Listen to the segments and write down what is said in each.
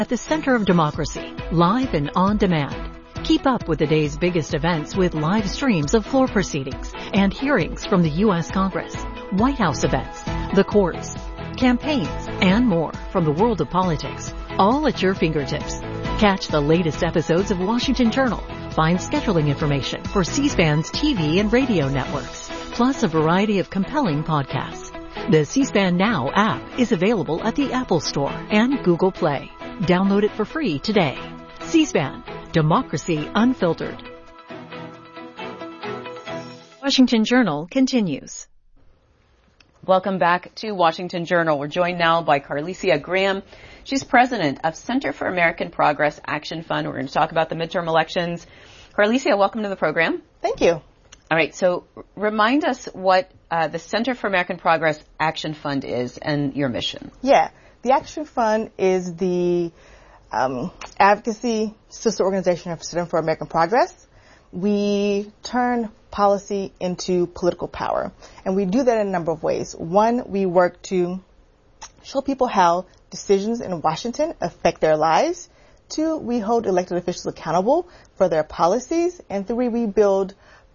At the center of democracy, live and on demand. Keep up with the day's biggest events with live streams of floor proceedings and hearings from the U.S. Congress, White House events, the courts, campaigns, and more from the world of politics, all at your fingertips. Catch the latest episodes of Washington Journal. Find scheduling information for C-SPAN's TV and radio networks, plus a variety of compelling podcasts. The C-SPAN Now app is available at the Apple Store and Google Play. Download it for free today. C-SPAN, Democracy Unfiltered. Washington Journal continues. Welcome back to Washington Journal. We're joined now by Carlisia Graham. She's president of Center for American Progress Action Fund. We're going to talk about the midterm elections. Carlisia, welcome to the program. Thank you. All right, so remind us what the Center for American Progress Action Fund is and your mission. Yeah, the Action Fund is the advocacy sister organization of Center for American Progress. We turn policy into political power, and we do that in a number of ways. One, we work to show people how decisions in Washington affect their lives. Two, we hold elected officials accountable for their policies. And three, we build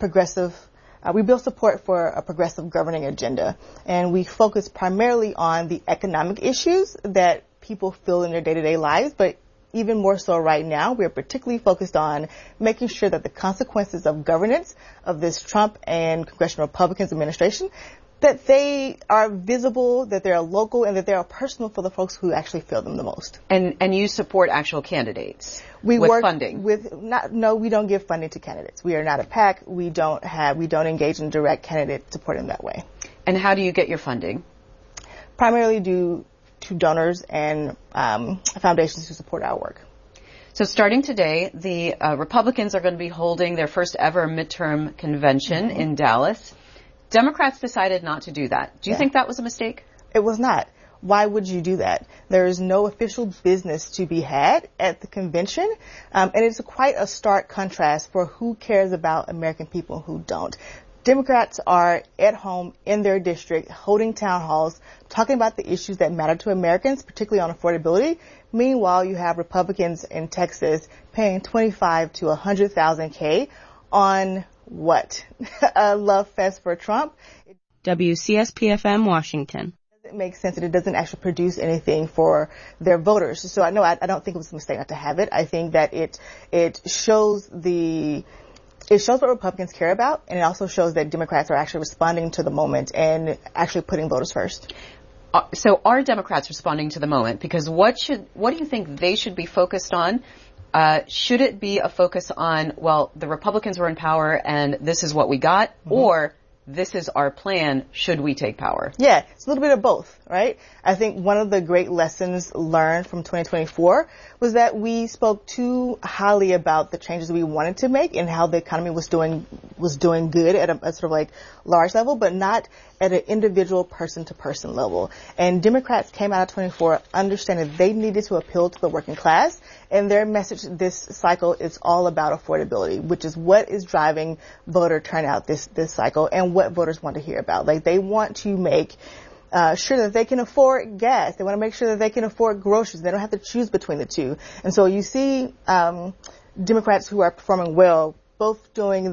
support for a progressive governing agenda. And we focus primarily on the economic issues that people feel in their day-to-day lives, but even more so right now, we are particularly focused on making sure that the consequences of governance of this Trump and Congressional Republicans administration, that they are visible, that they are local, and that they are personal for the folks who actually feel them the most. And you support actual candidates with funding? No, we don't give funding to candidates. We are not a PAC. We don't engage in direct candidate support in that way. And how do you get your funding? Primarily due to donors and foundations who support our work. So starting today, the Republicans are going to be holding their first ever midterm convention in Dallas. Democrats decided not to do that. Do you think that was a mistake? It was not. Why would you do that? There is no official business to be had at the convention, and it's quite a stark contrast for who cares about American people and who don't. Democrats are at home in their district, holding town halls, talking about the issues that matter to Americans, particularly on affordability. Meanwhile, you have Republicans in Texas paying $25,000 to $100,000 on what? A love fest for Trump. WCSP-FM, Washington. It doesn't make sense, and it doesn't actually produce anything for their voters. So I don't think it was a mistake not to have it. I think that it shows what Republicans care about, and it also shows that Democrats are actually responding to the moment and actually putting voters first. So are Democrats responding to the moment? Because what do you think they should be focused on? Should it be a focus on, well, the Republicans were in power and this is what we got, or this is our plan, should we take power? Yeah, it's a little bit of both, right? I think one of the great lessons learned from 2024 was that we spoke too highly about the changes we wanted to make and how the economy was doing good at a sort of like large level, but not at an individual person-to-person level. And Democrats came out of 24 understanding they needed to appeal to the working class, and their message this cycle is all about affordability, which is what is driving voter turnout this cycle and what voters want to hear about. Like, they want to make sure that they can afford gas. They want to make sure that they can afford groceries. They don't have to choose between the two. And so you see Democrats who are performing well, both doing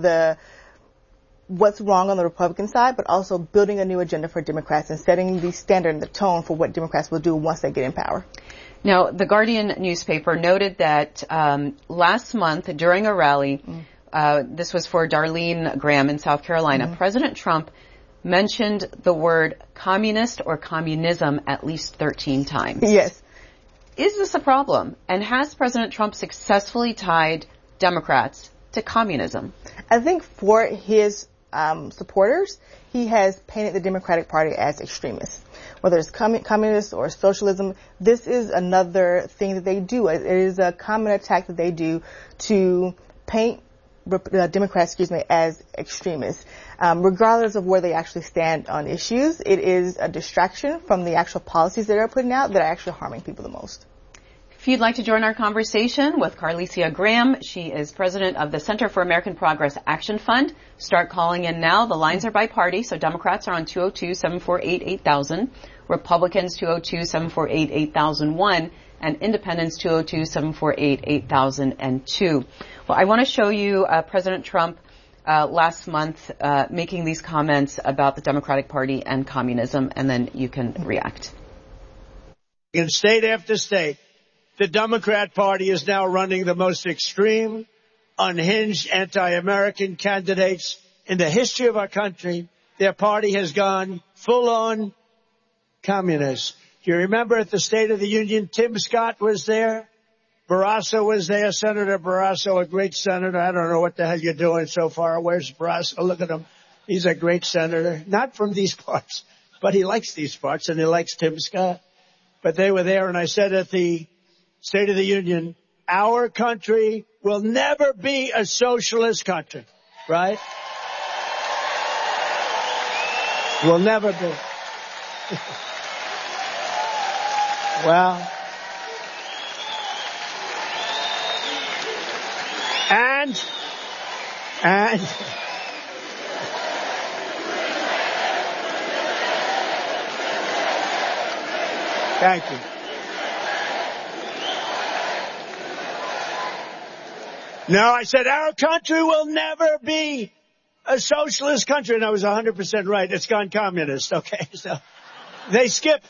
what's wrong on the Republican side, but also building a new agenda for Democrats and setting the standard and the tone for what Democrats will do once they get in power. Now, the Guardian newspaper noted that last month during a rally, this was for Darlene Graham in South Carolina, President Trump mentioned the word communist or communism at least 13 times. Yes. Is this a problem? And has President Trump successfully tied Democrats to communism? I think for his supporters, he has painted the Democratic Party as extremists. Whether it's communist or socialism, this is another thing that they do. It is a common attack that they do to paint Democrats, as extremists. Regardless of where they actually stand on issues, it is a distraction from the actual policies that they're putting out that are actually harming people the most. If you'd like to join our conversation with Carlisia Graham, she is president of the Center for American Progress Action Fund. Start calling in now. The lines are by party, so Democrats are on 202-748-8000, Republicans 202-748-8001, and Independence 202-748-8002. Well, I want to show you President Trump last month making these comments about the Democratic Party and communism, and then you can react. In state after state, the Democrat Party is now running the most extreme, unhinged, anti-American candidates in the history of our country. Their party has gone full-on communist. Do you remember at the State of the Union, Tim Scott was there? Barrasso was there, Senator Barrasso, a great senator. I don't know what the hell you're doing so far. Where's Barrasso? Look at him. He's a great senator. Not from these parts, but he likes these parts, and he likes Tim Scott. But they were there, and I said at the State of the Union, our country will never be a socialist country, right? Will never be. Well, and thank you. No, I said our country will never be a socialist country, and I was 100% right. It's gone communist. Okay, so they skipped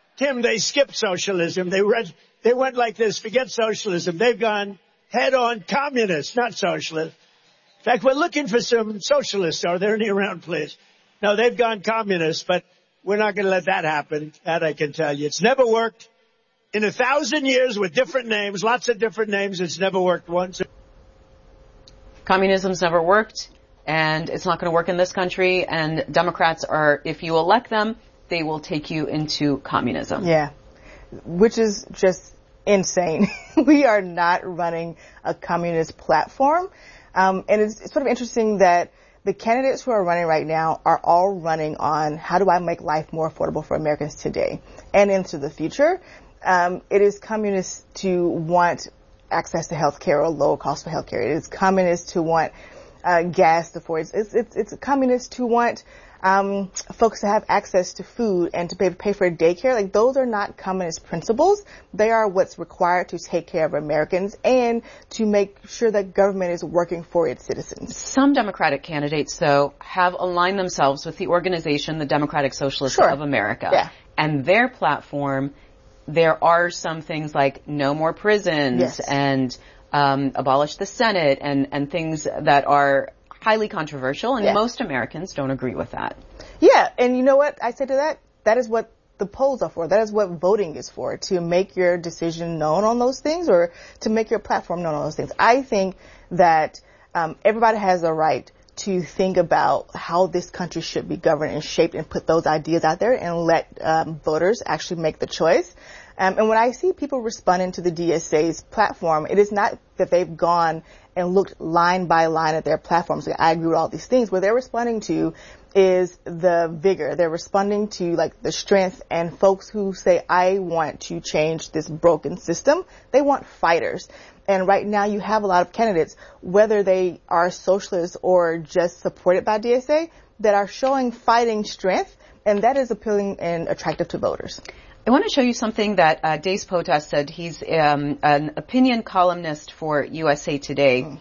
socialism. They went like this. Forget socialism. They've gone head-on communist, not socialist. In fact, we're looking for some socialists. Are there any around, please? No, they've gone communist, but we're not going to let that happen. That I can tell you. It's never worked. In 1,000 years with different names, lots of different names, it's never worked once. Communism's never worked, and it's not going to work in this country, and Democrats are, if you elect them, they will take you into communism. Yeah, which is just insane. We are not running a communist platform. And it's sort of interesting that the candidates who are running right now are all running on how do I make life more affordable for Americans today and into the future. It is communist to want access to health care or lower cost for health care. It is communist to want gas to afford. It's communist to want folks to have access to food and to pay for daycare. Like, those are not communist principles. They are what's required to take care of Americans and to make sure that government is working for its citizens. Some Democratic candidates, though, have aligned themselves with the organization, the Democratic Socialists of America. Yeah. And their platform, there are some things like no more prisons and abolish the Senate and things that are highly controversial, and most Americans don't agree with that. Yeah, and you know what I say to that? That is what the polls are for. That is what voting is for, to make your decision known on those things or to make your platform known on those things. I think that everybody has a right to think about how this country should be governed and shaped and put those ideas out there and let voters actually make the choice. And when I see people responding to the DSA's platform, it is not that they've gone and looked line by line at their platforms. Like, I agree with all these things. What they're responding to is the vigor. They're responding to, like, the strength, and folks who say, I want to change this broken system. They want fighters. And right now you have a lot of candidates, whether they are socialists or just supported by DSA, that are showing fighting strength, and that is appealing and attractive to voters. I want to show you something that Dace Potas said. He's an opinion columnist for USA Today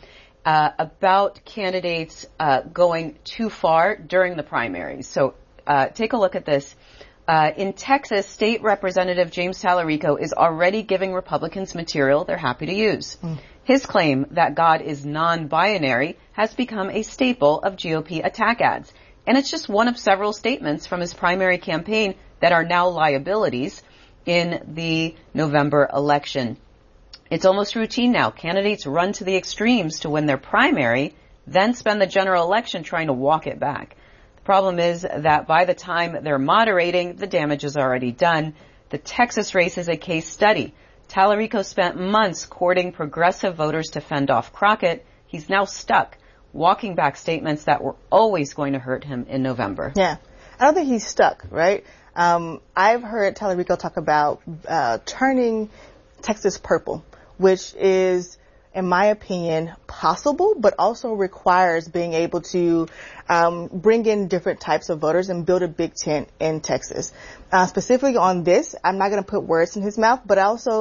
about candidates going too far during the primaries. So take a look at this. In Texas, State Representative James Talarico is already giving Republicans material they're happy to use. His claim that God is non-binary has become a staple of GOP attack ads. And it's just one of several statements from his primary campaign that are now liabilities in the November election. It's almost routine now. Candidates run to the extremes to win their primary, then spend the general election trying to walk it back. The problem is that by the time they're moderating, the damage is already done. The Texas race is a case study. Talarico spent months courting progressive voters to fend off Crockett. He's now stuck, walking back statements that were always going to hurt him in November. Yeah. I don't think he's stuck, right? I've heard Talarico talk about turning Texas purple, which is, in my opinion, possible, but also requires being able to bring in different types of voters and build a big tent in Texas. Specifically on this, I'm not going to put words in his mouth, but I also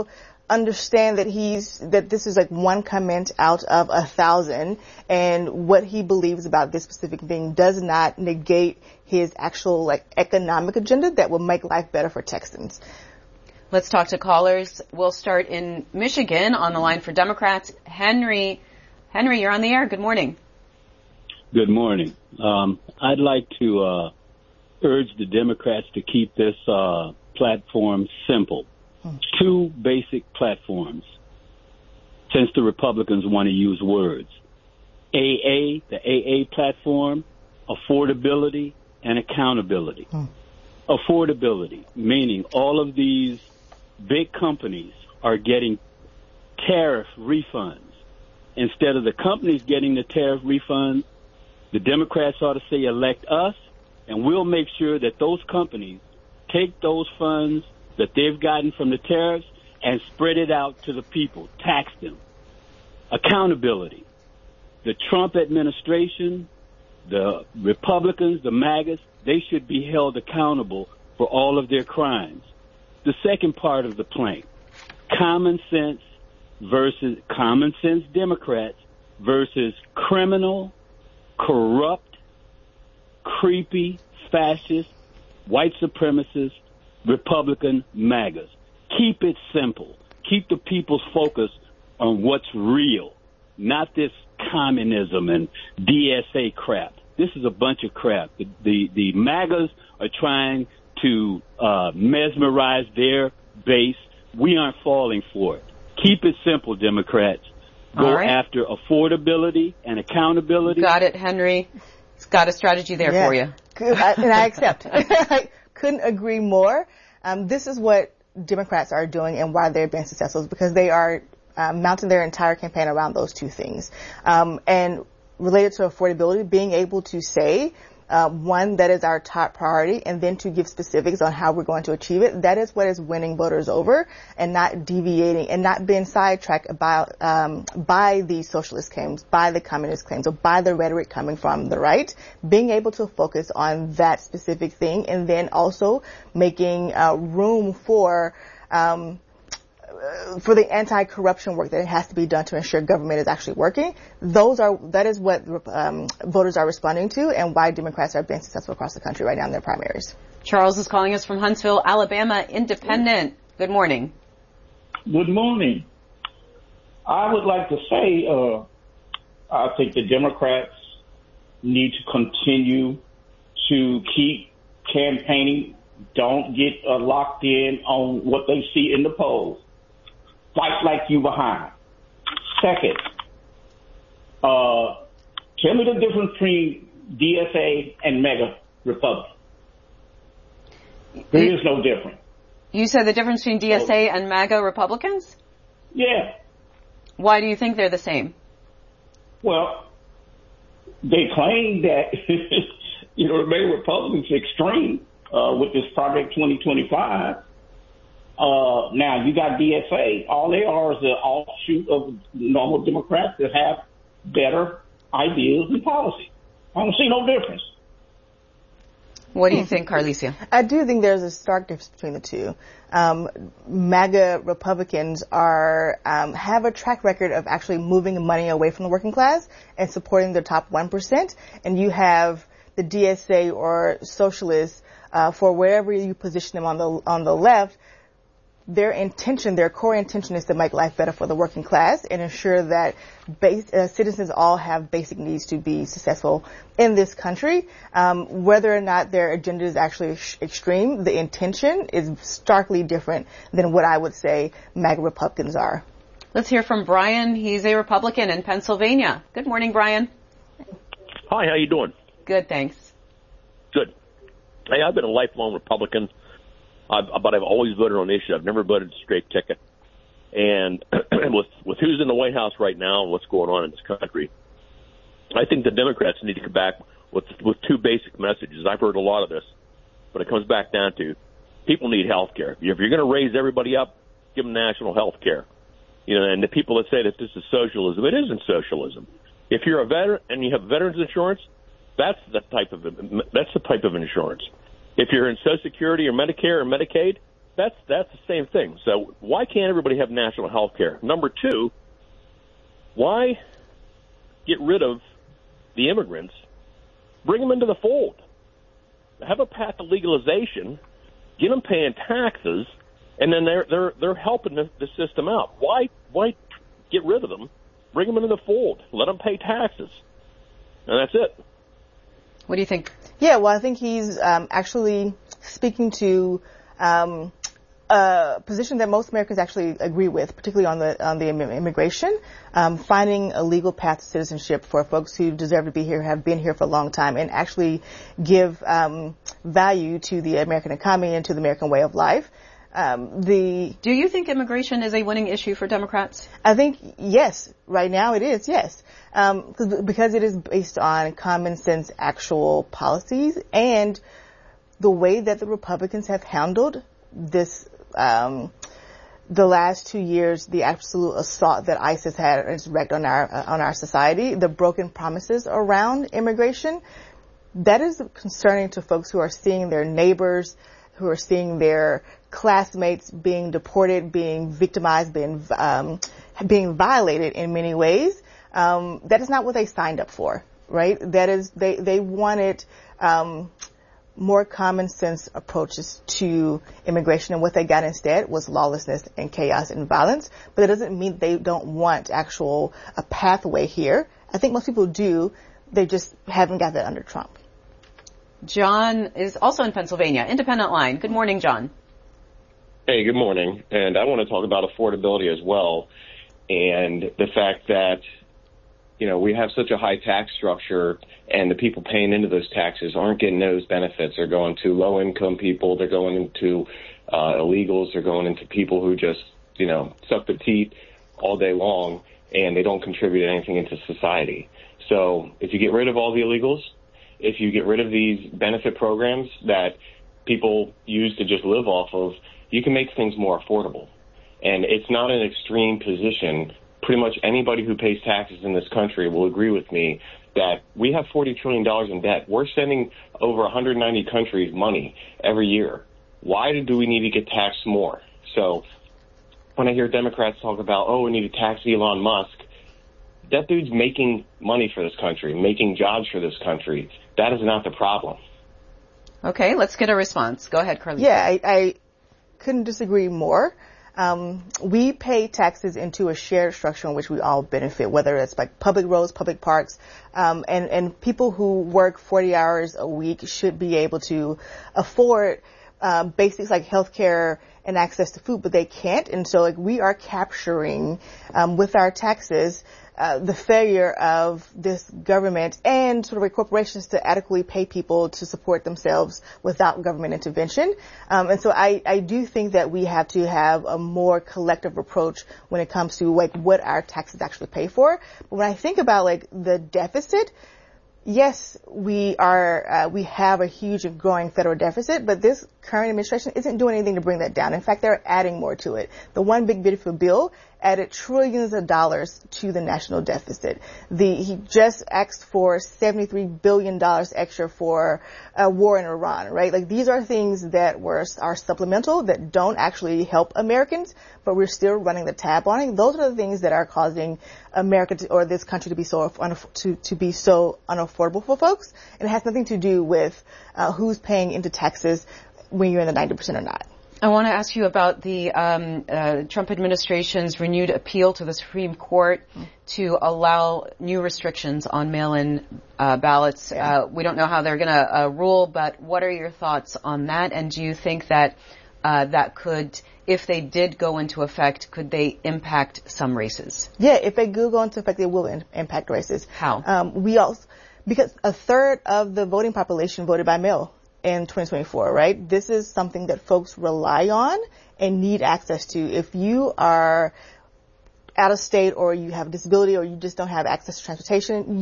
understand that this is like one comment out of 1,000, and what he believes about this specific thing does not negate his actual like economic agenda that will make life better for Texans. Let's talk to callers. We'll start in Michigan on the line for Democrats. Henry, you're on the air. Good morning. Good morning. I'd like to urge the Democrats to keep this platform simple. Two basic platforms, since the Republicans want to use words. the AA platform, affordability and accountability. Affordability, meaning all of these big companies are getting tariff refunds. Instead of the companies getting the tariff refunds, the Democrats ought to say elect us, and we'll make sure that those companies take those funds that they've gotten from the tariffs and spread it out to the people, tax them. Accountability. The Trump administration, the Republicans, the MAGAs, they should be held accountable for all of their crimes. The second part of the plank, common sense Democrats versus criminal, corrupt, creepy, fascist, white supremacist, Republican MAGAs. Keep it simple. Keep the people's focus on what's real, not this communism and DSA crap. This is a bunch of crap. The MAGAs are trying to mesmerize their base. We aren't falling for it. Keep it simple, Democrats. Go after affordability and accountability. Got it, Henry. It's got a strategy there for you. And I accept. I couldn't agree more. This is what Democrats are doing and why they're being successful, is because they are mounting their entire campaign around those two things. And related to affordability, being able to say, one, that is our top priority, and then to give specifics on how we're going to achieve it. That is what is winning voters over, and not deviating and not being sidetracked about by the socialist claims, by the communist claims, or by the rhetoric coming from the right. Being able to focus on that specific thing, and then also making room for the anti-corruption work that has to be done to ensure government is actually working. That is what voters are responding to, and why Democrats are being successful across the country right now in their primaries. Charles is calling us from Huntsville, Alabama, independent. Good morning. Good morning. I would like to say, I think the Democrats need to continue to keep campaigning. Don't get locked in on what they see in the polls. Fight like you behind. Second, tell me the difference between DSA and MAGA Republican. There is no difference. You said the difference between DSA and MAGA Republicans? Yeah. Why do you think they're the same? Well, they claim that, the MAGA Republicans are extreme with this Project 2025. Now, you got DSA. All they are is an offshoot of normal Democrats that have better ideas and policy. I don't see no difference. What do you think, Carlicia? I do think there's a stark difference between the two. MAGA Republicans have a track record of actually moving money away from the working class and supporting the top 1%. And you have the DSA or socialists, for wherever you position them on the left. Their core intention is to make life better for the working class and ensure that citizens all have basic needs to be successful in this country. Whether or not their agenda is actually extreme, the intention is starkly different than what I would say MAGA Republicans are. Let's hear from Brian. He's a Republican in Pennsylvania. Good morning, Brian. Hi, how you doing? Good, thanks. Good. Hey, I've been a lifelong Republican. But I've always voted on issues. I've never voted a straight ticket. And with who's in the White House right now and what's going on in this country, I think the Democrats need to come back with two basic messages. I've heard a lot of this, but it comes back down to people need health care. If you're going to raise everybody up, give them national health care. And the people that say that this is socialism, it isn't socialism. If you're a veteran and you have veterans insurance, that's the type of insurance. If you're in Social Security or Medicare or Medicaid, that's the same thing. So why can't everybody have national health care? Number two, why get rid of the immigrants? Bring them into the fold. Have a path to legalization. Get them paying taxes, and then they're helping the system out. Why get rid of them? Bring them into the fold. Let them pay taxes, and that's it. What do you think? Yeah, well, I think he's actually speaking to a position that most Americans actually agree with, particularly on the immigration, finding a legal path to citizenship for folks who deserve to be here, have been here for a long time, and actually give value to the American economy and to the American way of life. Do you think immigration is a winning issue for Democrats? I think yes. Right now it is, yes. Because it is based on common sense, actual policies, and the way that the Republicans have handled this, the last 2 years, the absolute assault that ICE has had direct on our society, the broken promises around immigration, that is concerning to folks who are seeing their neighbors, who are seeing their classmates being deported, being victimized, being violated in many ways. That is not what they signed up for, right? That is, they wanted, more common sense approaches to immigration, and what they got instead was lawlessness and chaos and violence. But it doesn't mean they don't want a pathway here. I think most people do. They just haven't got that under Trump. John is also in Pennsylvania. Independent line. Good morning, John. Hey, good morning. And I want to talk about affordability as well, and the fact that, you know, we have such a high tax structure, and the people paying into those taxes aren't getting those benefits. They're going to low-income people. They're going into illegals. They're going into people who just, you know, suck their teeth all day long, and they don't contribute anything into society. So if you get rid of all the illegals, if you get rid of these benefit programs that people use to just live off of, you can make things more affordable. And it's not an extreme position. Pretty much anybody who pays taxes in this country will agree with me that we have $40 trillion in debt. We're sending over 190 countries money every year. Why do we need to get taxed more? So when I hear Democrats talk about, oh, we need to tax Elon Musk, that dude's making money for this country, making jobs for this country. That is not the problem. Okay, let's get a response. Go ahead, Carlita. Yeah, I couldn't disagree more. We pay taxes into a shared structure in which we all benefit, whether it's like public roads, public parks, and people who work 40 hours a week should be able to afford basics like healthcare and access to food, but they can't. And so like we are capturing with our taxes the failure of this government and sort of corporations to adequately pay people to support themselves without government intervention. And so I do think that we have to have a more collective approach when it comes to like what our taxes actually pay for. But when I think about like the deficit, yes, we have a huge and growing federal deficit, but this current administration isn't doing anything to bring that down. In fact, they're adding more to it. The One Big Beautiful Bill added trillions of dollars to the national deficit. He just asked for $73 billion extra for a war in Iran, right? Like these are things that are supplemental, that don't actually help Americans, but we're still running the tab on it. Those are the things that are causing America or this country to be so unaffordable for folks. And it has nothing to do with who's paying into taxes when you're in the 90% or not. I want to ask you about the Trump administration's renewed appeal to the Supreme Court to allow new restrictions on mail-in ballots. Yeah. We don't know how they're going to rule, but what are your thoughts on that? And do you think that that could, if they did go into effect, could they impact some races? Yeah, if they do go into effect, they will impact races. How? Because a third of the voting population voted by mail in 2024, right? This is something that folks rely on and need access to. If you are out of state or you have a disability or you just don't have access to transportation,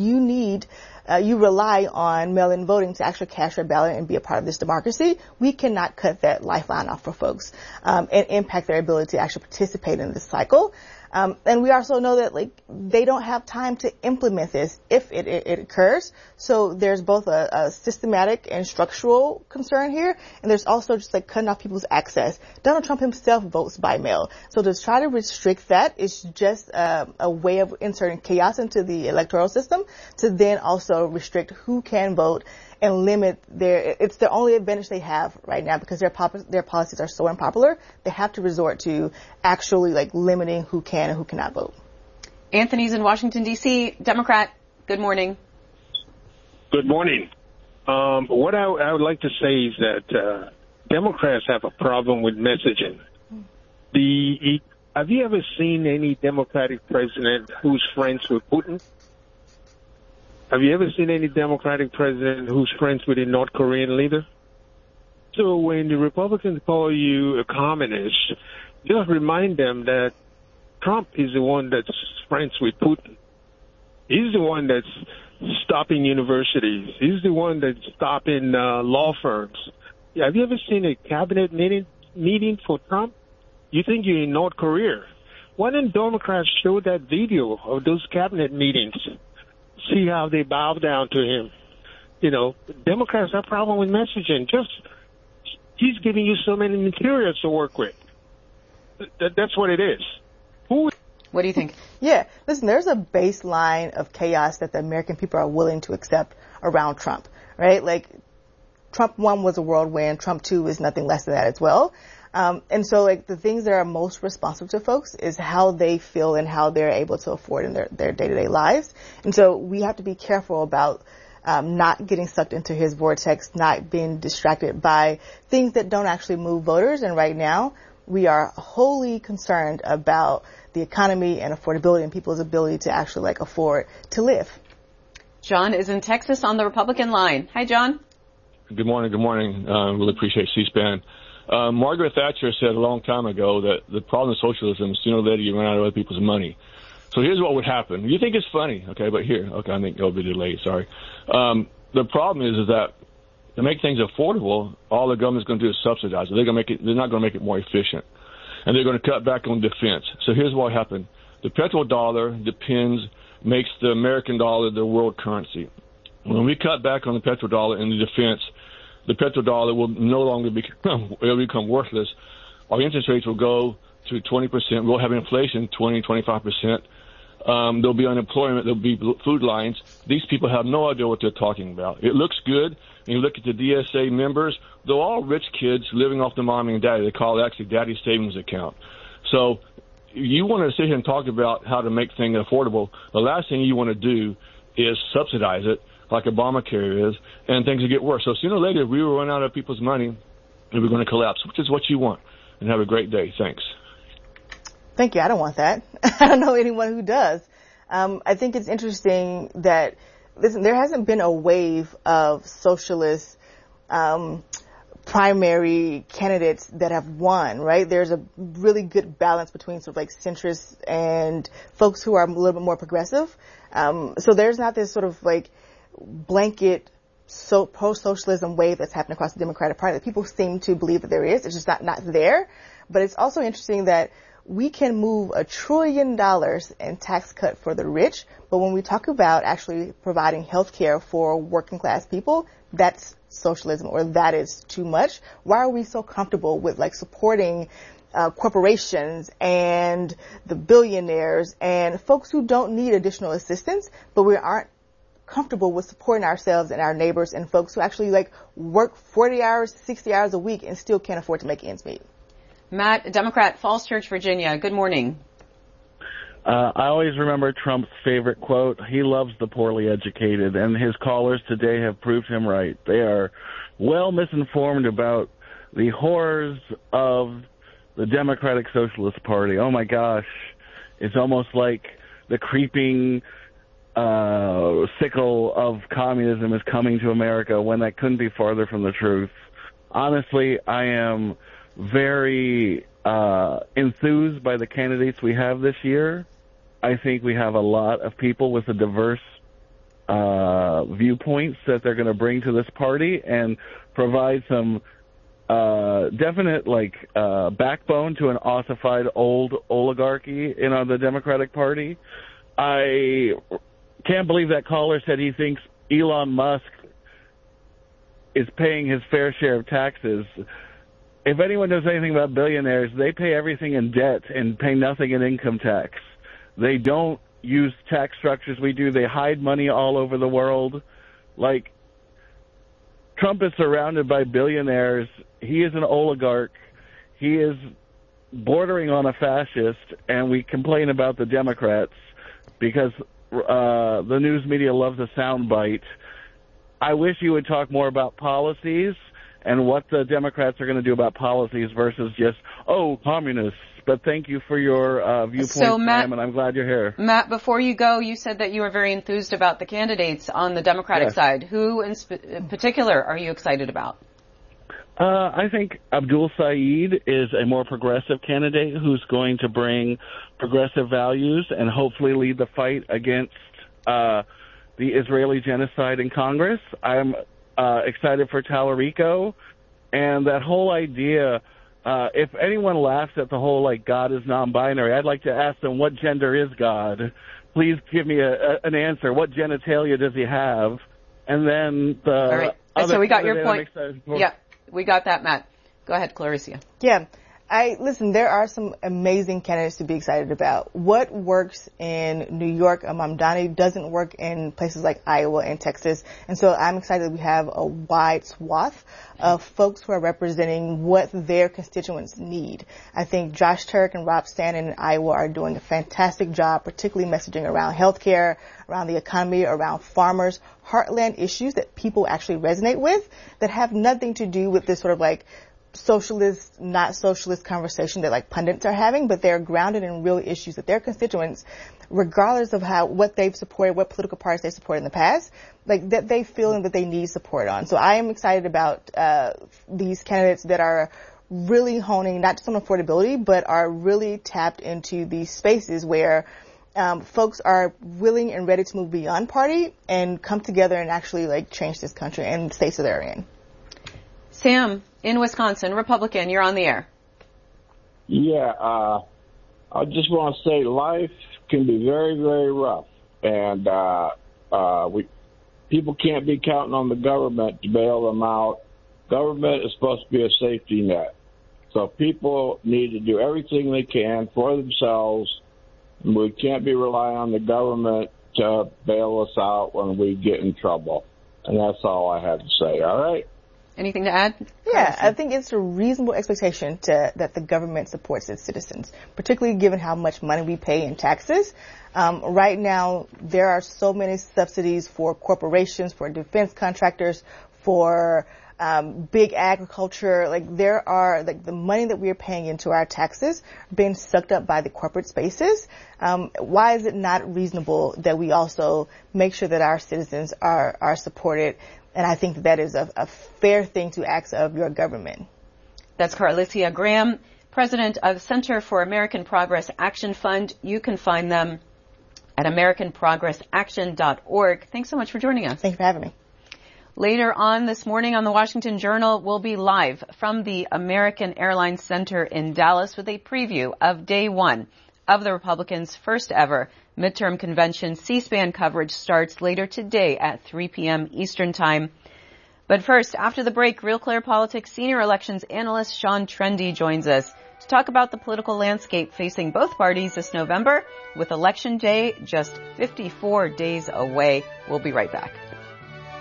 you rely on mail-in voting to actually cast your ballot and be a part of this democracy. We cannot cut that lifeline off for folks and impact their ability to actually participate in this cycle. And we also know that like they don't have time to implement this if it occurs. So there's both a systematic and structural concern here, and there's also just like cutting off people's access. Donald Trump himself votes by mail, so to try to restrict that is just a way of inserting chaos into the electoral system to then also restrict who can vote and limit it's the only advantage they have right now because their policies are so unpopular. They have to resort to actually like limiting who can and who cannot vote. Anthony's in Washington, D.C., Democrat. Good morning. Good morning. What I would like to say is that Democrats have a problem with messaging. Have you ever seen any Democratic president who's friends with Putin? Have you ever seen any Democratic president who's friends with a North Korean leader? So when the Republicans call you a communist, just remind them that Trump is the one that's friends with Putin. He's the one that's stopping universities. He's the one that's stopping law firms. Have you ever seen a cabinet meeting for Trump? You think you're in North Korea. Why didn't Democrats show that video of those cabinet meetings? See how they bow down to him. You know, Democrats have a problem with messaging. He's giving you so many materials to work with. That's what it is. What do you think? Yeah, listen, there's a baseline of chaos that the American people are willing to accept around Trump, right? Like, Trump 1 was a whirlwind. Trump 2 is nothing less than that as well. And so, like, the things that are most responsive to folks is how they feel and how they're able to afford in their day-to-day lives. And so we have to be careful about not getting sucked into his vortex, not being distracted by things that don't actually move voters. And right now, we are wholly concerned about the economy and affordability and people's ability to actually, like, afford to live. John is in Texas on the Republican line. Hi, John. Good morning. Good morning. Really appreciate C-SPAN. Margaret Thatcher said a long time ago that the problem with socialism is sooner or later you run out of other people's money. So here's what would happen. You think it's funny, okay, but here, okay, I think it'll be delayed, sorry. The problem is that to make things affordable, all the government's going to do is subsidize it. They're not going to make it more efficient. And they're going to cut back on defense. So here's what happened. The petrodollar makes the American dollar the world currency. When we cut back on the petrodollar and the defense, the petrodollar will no longer become worthless. Our interest rates will go to 20%. We'll have inflation, 20, 25%. There'll be unemployment. There'll be food lines. These people have no idea what they're talking about. It looks good. And you look at the DSA members, they're all rich kids living off the mommy and daddy. They call it actually daddy's savings account. So you want to sit here and talk about how to make things affordable. The last thing you want to do is subsidize it like Obamacare is, and things will get worse. So sooner or later, we will run out of people's money, and we're going to collapse, which is what you want. And have a great day. Thanks. Thank you. I don't want that. I don't know anyone who does. I think it's interesting that, listen, there hasn't been a wave of socialist primary candidates that have won, right? There's a really good balance between sort of like centrists and folks who are a little bit more progressive. So there's not this sort of like blanket pro-socialism wave that's happening across the Democratic Party that people seem to believe that there is. It's just not there. But it's also interesting that we can move $1 trillion in tax cut for the rich, but when we talk about actually providing health care for working class people, that's socialism, or that is too much. Why are we so comfortable with like supporting corporations and the billionaires and folks who don't need additional assistance, but we aren't comfortable with supporting ourselves and our neighbors and folks who actually like work 40 hours, 60 hours a week and still can't afford to make ends meet? Matt, Democrat, Falls Church, Virginia. Good morning. I always remember Trump's favorite quote. He loves the poorly educated, and his callers today have proved him right. They are well misinformed about the horrors of the Democratic Socialist Party. Oh, my gosh. It's almost like the creeping sickle of communism is coming to America when that couldn't be farther from the truth. Honestly, I am very enthused by the candidates we have this year. I think we have a lot of people with a diverse viewpoints that they're going to bring to this party and provide some definite backbone to an ossified old oligarchy in the Democratic Party. I can't believe that caller said he thinks Elon Musk is paying his fair share of taxes. If anyone knows anything about billionaires, they pay everything in debt and pay nothing in income tax. They don't use tax structures we do. They hide money all over the world. Like, Trump is surrounded by billionaires. He is an oligarch. He is bordering on a fascist, and we complain about the Democrats because the news media loves a soundbite. I wish you would talk more about policies and what the Democrats are going to do about policies versus just, communists. But thank you for your viewpoint, so, Matt, Sam, and I'm glad you're here. Matt, before you go, you said that you were very enthused about the candidates on the Democratic side. Who in particular are you excited about? I think Abdul Saeed is a more progressive candidate who's going to bring progressive values and hopefully lead the fight against the Israeli genocide in Congress. I'm excited for Tallarico, and that whole idea, if anyone laughs at the whole, God is non-binary, I'd like to ask them, what gender is God? Please give me an answer. What genitalia does he have? And then the All right. So we got your point. Yeah, we got that, Matt. Go ahead, Clarissa. Yeah. Listen, there are some amazing candidates to be excited about. What works in New York, Mamdani, doesn't work in places like Iowa and Texas. And so I'm excited that we have a wide swath of folks who are representing what their constituents need. I think Josh Turk and Rob Stanton in Iowa are doing a fantastic job, particularly messaging around healthcare, around the economy, around farmers, heartland issues that people actually resonate with that have nothing to do with this sort of socialist, not socialist conversation that pundits are having, but they're grounded in real issues that their constituents, regardless of what they've supported, what political parties they supported in the past, that they feel and that they need support on. So I am excited about these candidates that are really honing not just on affordability, but are really tapped into these spaces where folks are willing and ready to move beyond party and come together and actually change this country and the states that they're in. Sam, in Wisconsin, Republican, you're on the air. Yeah, I just want to say life can be very, very rough. And people can't be counting on the government to bail them out. Government is supposed to be a safety net. So people need to do everything they can for themselves. We can't be relying on the government to bail us out when we get in trouble. And that's all I have to say, all right? Anything to add? Yeah, I think it's a reasonable expectation that the government supports its citizens, particularly given how much money we pay in taxes. Right now, there are so many subsidies for corporations, for defense contractors, for big agriculture. There are the money that we are paying into our taxes being sucked up by the corporate spaces. Why is it not reasonable that we also make sure that our citizens are supported? And I think that is a fair thing to ask of your government. That's Carlycia Graham, president of Center for American Progress Action Fund. You can find them at americanprogressaction.org. Thanks so much for joining us. Thank you for having me. Later on this morning on the Washington Journal, we'll be live from the American Airlines Center in Dallas with a preview of day one of the Republicans' first ever midterm convention. C-SPAN coverage starts later today at 3 p.m. Eastern Time. But first, after the break, Real Clear Politics senior elections analyst Sean Trendy joins us to talk about the political landscape facing both parties this November, with Election Day just 54 days away. We'll be right back.